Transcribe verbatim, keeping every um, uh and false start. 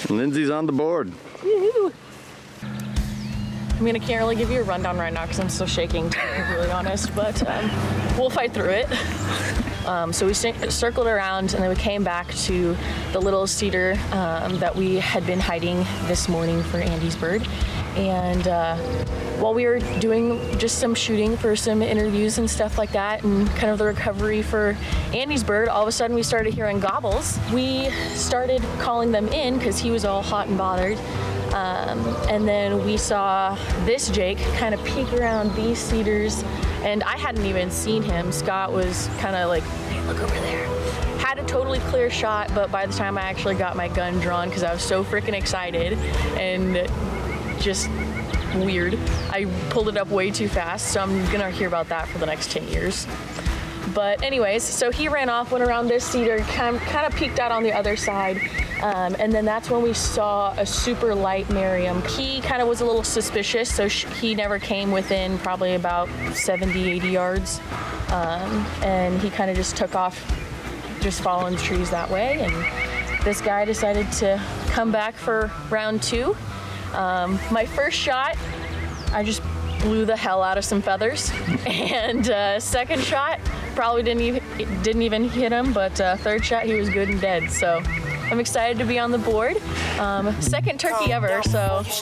Lindsay's on the board. Woo-hoo. I mean, I can't really give you a rundown right now because I'm still shaking, to be really honest, but um, we'll fight through it. Um, so we circled around and then we came back to the little cedar um, that we had been hiding this morning for Andy's bird. And uh, while we were doing just some shooting for some interviews and stuff like that and kind of the recovery for Andy's bird, all of a sudden we started hearing gobbles. We started calling them in because he was all hot and bothered. Um, and then we saw this Jake kind of peek around these cedars, and I hadn't even seen him. Scott was kind of like, hey, look over there. Had a totally clear shot, but by the time I actually got my gun drawn, because I was so freaking excited and just weird, I pulled it up way too fast, so I'm gonna hear about that for the next ten years. But anyways, so he ran off, went around this cedar, kind of, kind of peeked out on the other side. Um, and then that's when we saw a super light Merriam. He kind of was a little suspicious, so sh he never came within probably about seventy, eighty yards. Um, and he kind of just took off, just following the trees that way. And this guy decided to come back for round two. Um, my first shot, I just blew the hell out of some feathers. And uh, second shot, probably didn't even, didn't even hit him, but uh, third shot, he was good and dead. So I'm excited to be on the board. Um, second turkey ever, so